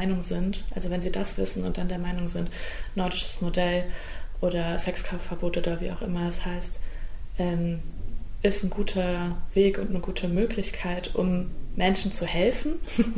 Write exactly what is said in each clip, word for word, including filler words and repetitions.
Meinung sind, also wenn sie das wissen und dann der Meinung sind, nordisches Modell oder Sexkaufverbot oder wie auch immer es heißt, ähm, ist ein guter Weg und eine gute Möglichkeit, um Menschen zu helfen.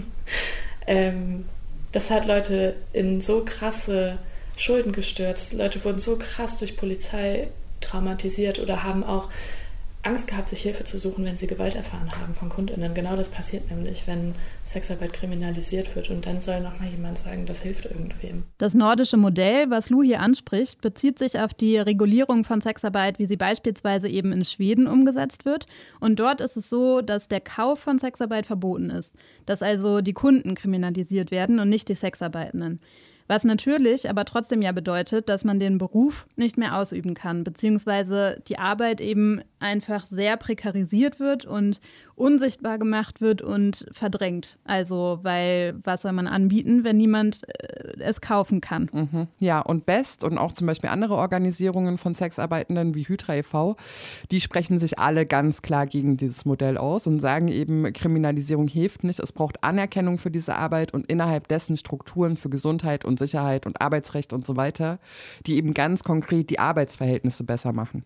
ähm, das hat Leute in so krasse Schulden gestürzt. Leute wurden so krass durch Polizei traumatisiert oder haben auch Angst gehabt, sich Hilfe zu suchen, wenn sie Gewalt erfahren haben von KundInnen. Genau das passiert nämlich, wenn Sexarbeit kriminalisiert wird. Und dann soll nochmal jemand sagen, das hilft irgendwem. Das nordische Modell, was Lou hier anspricht, bezieht sich auf die Regulierung von Sexarbeit, wie sie beispielsweise eben in Schweden umgesetzt wird. Und dort ist es so, dass der Kauf von Sexarbeit verboten ist. Dass also die Kunden kriminalisiert werden und nicht die Sexarbeitenden. Was natürlich aber trotzdem ja bedeutet, dass man den Beruf nicht mehr ausüben kann, beziehungsweise die Arbeit eben einfach sehr prekarisiert wird und unsichtbar gemacht wird und verdrängt. Also, weil was soll man anbieten, wenn niemand äh, es kaufen kann? Mhm. Ja, und BEST und auch zum Beispiel andere Organisierungen von Sexarbeitenden wie Hydra e V, die sprechen sich alle ganz klar gegen dieses Modell aus und sagen eben, Kriminalisierung hilft nicht, es braucht Anerkennung für diese Arbeit und innerhalb dessen Strukturen für Gesundheit und Sicherheit und Arbeitsrecht und so weiter, die eben ganz konkret die Arbeitsverhältnisse besser machen.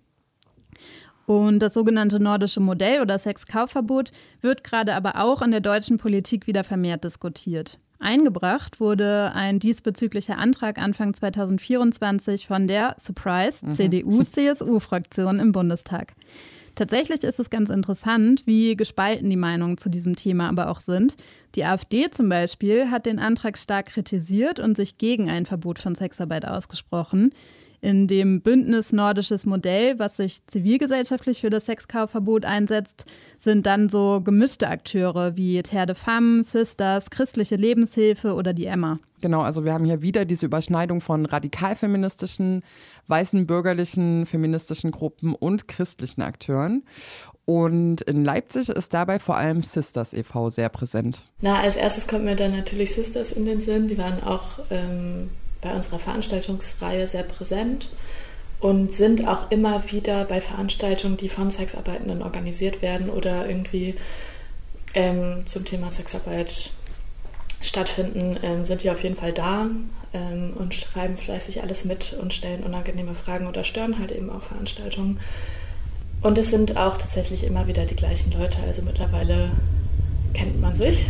Und das sogenannte nordische Modell oder Sexkaufverbot wird gerade aber auch in der deutschen Politik wieder vermehrt diskutiert. Eingebracht wurde ein diesbezüglicher Antrag Anfang zwanzig vierundzwanzig von der, Surprise, mhm. C D U-C S U-Fraktion im Bundestag. Tatsächlich ist es ganz interessant, wie gespalten die Meinungen zu diesem Thema aber auch sind. Die AfD zum Beispiel hat den Antrag stark kritisiert und sich gegen ein Verbot von Sexarbeit ausgesprochen. In dem Bündnis Nordisches Modell, was sich zivilgesellschaftlich für das Sexkaufverbot einsetzt, sind dann so gemischte Akteure wie Terre de Femmes, Sisters, Christliche Lebenshilfe oder die Emma. Genau, also wir haben hier wieder diese Überschneidung von radikalfeministischen, weißen bürgerlichen, feministischen Gruppen und christlichen Akteuren. Und in Leipzig ist dabei vor allem Sisters e V sehr präsent. Na, als erstes kommt mir dann natürlich Sisters in den Sinn. Die waren auch ähm bei unserer Veranstaltungsreihe sehr präsent und sind auch immer wieder bei Veranstaltungen, die von Sexarbeitenden organisiert werden oder irgendwie ähm, zum Thema Sexarbeit stattfinden, ähm, sind die auf jeden Fall da ähm, und schreiben fleißig alles mit und stellen unangenehme Fragen oder stören halt eben auch Veranstaltungen. Und es sind auch tatsächlich immer wieder die gleichen Leute, also mittlerweile kennt man sich.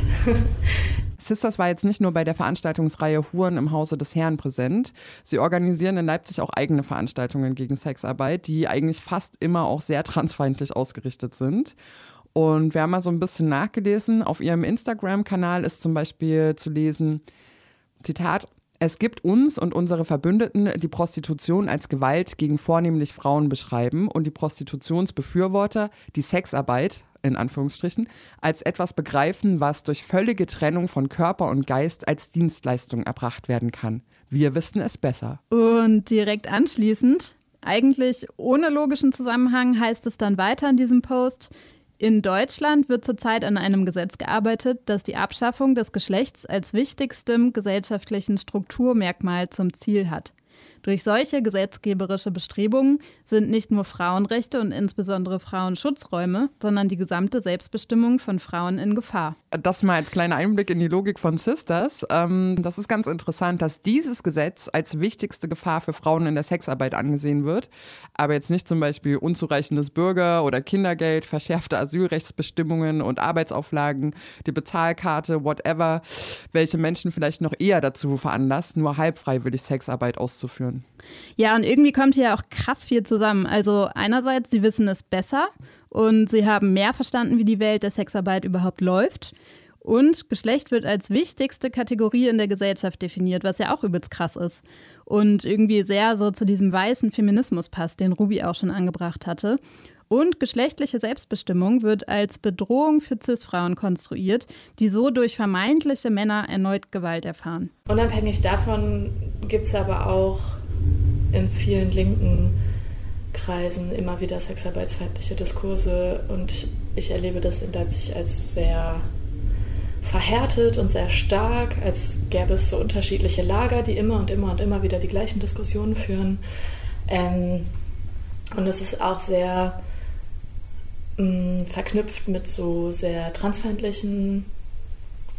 Sisters war jetzt nicht nur bei der Veranstaltungsreihe Huren im Hause des Herrn präsent. Sie organisieren in Leipzig auch eigene Veranstaltungen gegen Sexarbeit, die eigentlich fast immer auch sehr transfeindlich ausgerichtet sind. Und wir haben mal so ein bisschen nachgelesen. Auf ihrem Instagram-Kanal ist zum Beispiel zu lesen, Zitat, es gibt uns und unsere Verbündeten, die Prostitution als Gewalt gegen vornehmlich Frauen beschreiben und die Prostitutionsbefürworter die Sexarbeit, in Anführungsstrichen, als etwas begreifen, was durch völlige Trennung von Körper und Geist als Dienstleistung erbracht werden kann. Wir wissen es besser. Und direkt anschließend, eigentlich ohne logischen Zusammenhang, heißt es dann weiter in diesem Post, in Deutschland wird zurzeit an einem Gesetz gearbeitet, das die Abschaffung des Geschlechts als wichtigstem gesellschaftlichen Strukturmerkmal zum Ziel hat. Durch solche gesetzgeberische Bestrebungen sind nicht nur Frauenrechte und insbesondere Frauenschutzräume, sondern die gesamte Selbstbestimmung von Frauen in Gefahr. Das mal als kleiner Einblick in die Logik von Sisters. Ähm, das ist ganz interessant, dass dieses Gesetz als wichtigste Gefahr für Frauen in der Sexarbeit angesehen wird, aber jetzt nicht zum Beispiel unzureichendes Bürger- oder Kindergeld, verschärfte Asylrechtsbestimmungen und Arbeitsauflagen, die Bezahlkarte, whatever, welche Menschen vielleicht noch eher dazu veranlasst, nur halb freiwillig Sexarbeit auszuführen. Ja, und irgendwie kommt hier auch krass viel zusammen. Also einerseits, sie wissen es besser und sie haben mehr verstanden, wie die Welt der Sexarbeit überhaupt läuft. Und Geschlecht wird als wichtigste Kategorie in der Gesellschaft definiert, was ja auch übelst krass ist. Und irgendwie sehr so zu diesem weißen Feminismus passt, den Ruby auch schon angebracht hatte. Und geschlechtliche Selbstbestimmung wird als Bedrohung für Cis-Frauen konstruiert, die so durch vermeintliche Männer erneut Gewalt erfahren. Unabhängig davon gibt es aber auch in vielen linken Kreisen immer wieder sexarbeitsfeindliche Diskurse und ich, ich erlebe das in Leipzig als sehr verhärtet und sehr stark, als gäbe es so unterschiedliche Lager, die immer und immer und immer wieder die gleichen Diskussionen führen. Ähm, und es ist auch sehr mh, verknüpft mit so sehr transfeindlichen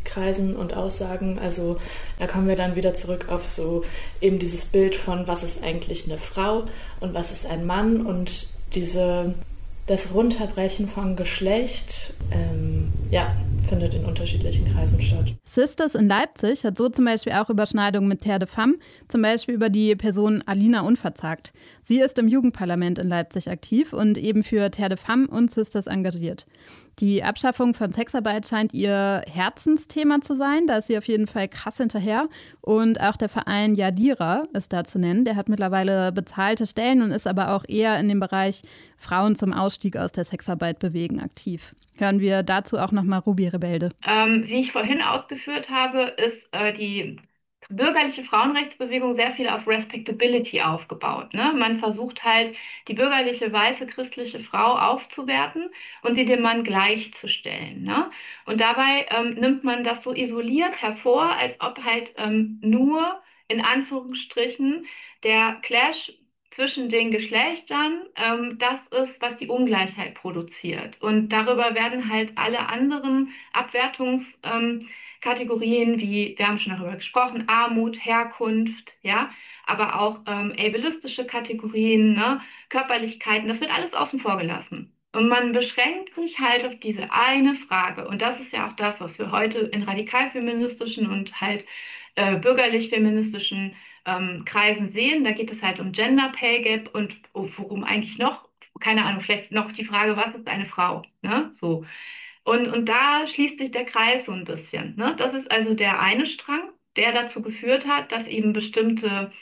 Kreisen und Aussagen. Also da kommen wir dann wieder zurück auf so eben dieses Bild von, was ist eigentlich eine Frau und was ist ein Mann, und diese, das Runterbrechen von Geschlecht, ähm, ja, findet in unterschiedlichen Kreisen statt. Sisters in Leipzig hat so zum Beispiel auch Überschneidungen mit Terre de Femme, zum Beispiel über die Person Alina Unverzagt. Sie ist im Jugendparlament in Leipzig aktiv und eben für Terre de Femme und Sisters engagiert. Die Abschaffung von Sexarbeit scheint ihr Herzensthema zu sein. Da ist sie auf jeden Fall krass hinterher. Und auch der Verein Yadira ist da zu nennen. Der hat mittlerweile bezahlte Stellen und ist aber auch eher in dem Bereich Frauen zum Ausstieg aus der Sexarbeit bewegen aktiv. Hören wir dazu auch nochmal Ruby Rebelde. Ähm, wie ich vorhin ausgeführt habe, ist äh, die bürgerliche Frauenrechtsbewegung sehr viel auf Respectability aufgebaut. Ne? Man versucht halt, die bürgerliche, weiße, christliche Frau aufzuwerten und sie dem Mann gleichzustellen. Ne? Und dabei ähm, nimmt man das so isoliert hervor, als ob halt ähm, nur in Anführungsstrichen der Clash zwischen den Geschlechtern ähm, das ist, was die Ungleichheit produziert. Und darüber werden halt alle anderen Abwertungs ähm, Kategorien wie, wir haben schon darüber gesprochen, Armut, Herkunft, ja, aber auch ähm, ableistische Kategorien, ne, Körperlichkeiten, das wird alles außen vor gelassen. Und man beschränkt sich halt auf diese eine Frage. Und das ist ja auch das, was wir heute in radikalfeministischen und halt äh, bürgerlich-feministischen ähm, Kreisen sehen. Da geht es halt um Gender Pay Gap und oh, worum eigentlich noch, keine Ahnung, vielleicht noch die Frage, was ist eine Frau, ne, so. Und, und da schließt sich der Kreis so ein bisschen. Ne? Das ist also der eine Strang, der dazu geführt hat, dass eben bestimmte,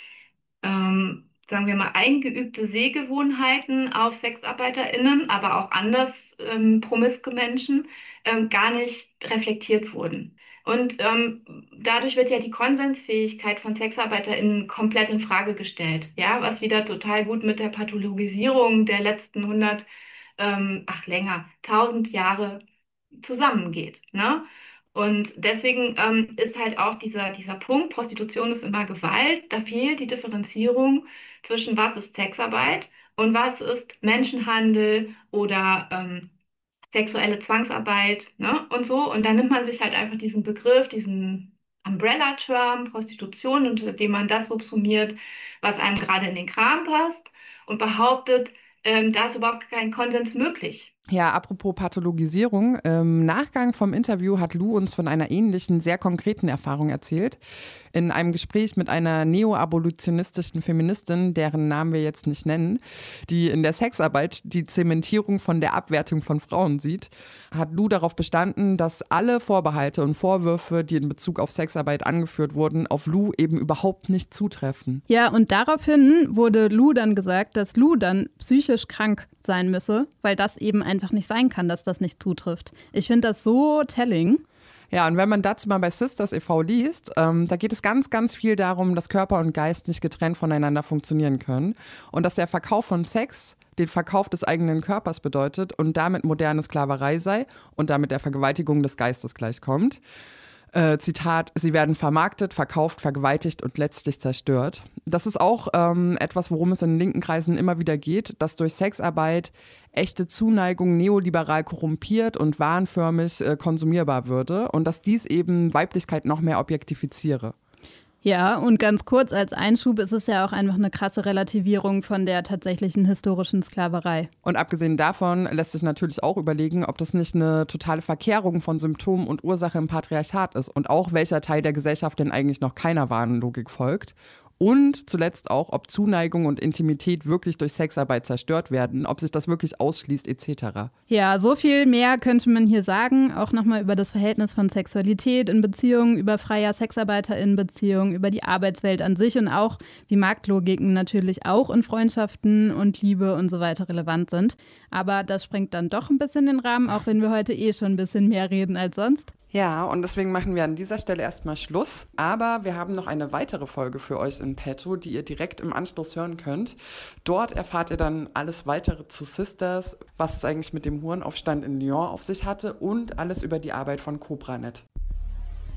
ähm, sagen wir mal, eingeübte Sehgewohnheiten auf SexarbeiterInnen, aber auch anders ähm, promiske Menschen ähm, gar nicht reflektiert wurden. Und ähm, dadurch wird ja die Konsensfähigkeit von SexarbeiterInnen komplett in Frage gestellt. Ja, was wieder total gut mit der Pathologisierung der letzten hundert, ähm, ach länger, tausend Jahre zusammengeht, ne? Und deswegen ähm, ist halt auch dieser, dieser Punkt, Prostitution ist immer Gewalt, da fehlt die Differenzierung zwischen was ist Sexarbeit und was ist Menschenhandel oder ähm, sexuelle Zwangsarbeit, ne? Und so. Und dann nimmt man sich halt einfach diesen Begriff, diesen Umbrella-Term Prostitution, unter dem man das subsumiert, was einem gerade in den Kram passt, und behauptet, ähm, da ist überhaupt kein Konsens möglich. Ja, apropos Pathologisierung. Im Nachgang vom Interview hat Lou uns von einer ähnlichen, sehr konkreten Erfahrung erzählt. In einem Gespräch mit einer neo-abolitionistischen Feministin, deren Namen wir jetzt nicht nennen, die in der Sexarbeit die Zementierung von der Abwertung von Frauen sieht, hat Lou darauf bestanden, dass alle Vorbehalte und Vorwürfe, die in Bezug auf Sexarbeit angeführt wurden, auf Lou eben überhaupt nicht zutreffen. Ja, und daraufhin wurde Lou dann gesagt, dass Lou dann psychisch krank sein müsse, weil das eben einfach nicht sein kann, dass das nicht zutrifft. Ich finde das so telling. Ja, und wenn man dazu mal bei Sisters e V liest, ähm, da geht es ganz, ganz viel darum, dass Körper und Geist nicht getrennt voneinander funktionieren können und dass der Verkauf von Sex den Verkauf des eigenen Körpers bedeutet und damit moderne Sklaverei sei und damit der Vergewaltigung des Geistes gleichkommt. Äh, Zitat, sie werden vermarktet, verkauft, vergewaltigt und letztlich zerstört. Das ist auch ähm, etwas, worum es in linken Kreisen immer wieder geht, dass durch Sexarbeit echte Zuneigung neoliberal korrumpiert und wahnförmig äh, konsumierbar würde und dass dies eben Weiblichkeit noch mehr objektifiziere. Ja, und ganz kurz als Einschub ist es ja auch einfach eine krasse Relativierung von der tatsächlichen historischen Sklaverei. Und abgesehen davon lässt sich natürlich auch überlegen, ob das nicht eine totale Verkehrung von Symptomen und Ursache im Patriarchat ist und auch welcher Teil der Gesellschaft denn eigentlich noch keiner wahren Logik folgt. Und zuletzt auch, ob Zuneigung und Intimität wirklich durch Sexarbeit zerstört werden, ob sich das wirklich ausschließt et cetera. Ja, so viel mehr könnte man hier sagen, auch nochmal über das Verhältnis von Sexualität in Beziehungen, über freier SexarbeiterInnen-Beziehungen, über die Arbeitswelt an sich und auch, wie Marktlogiken natürlich auch in Freundschaften und Liebe und so weiter relevant sind. Aber das sprengt dann doch ein bisschen den Rahmen, auch wenn wir heute eh schon ein bisschen mehr reden als sonst. Ja, und deswegen machen wir an dieser Stelle erstmal Schluss. Aber wir haben noch eine weitere Folge für euch in petto, die ihr direkt im Anschluss hören könnt. Dort erfahrt ihr dann alles weitere zu Sisters, was es eigentlich mit dem Hurenaufstand in Lyon auf sich hatte und alles über die Arbeit von CobraNet.